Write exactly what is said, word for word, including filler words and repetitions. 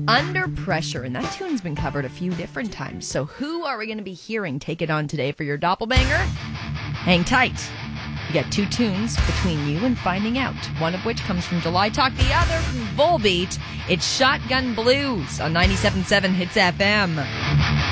Under Pressure, and that tune's been covered a few different times. So who are we going to be hearing take it on today for your doppelbanger? Hang tight. You get two tunes between you and finding out. One of which comes from July Talk, the other from Volbeat. It's Shotgun Blues on ninety-seven point seven Hits F M.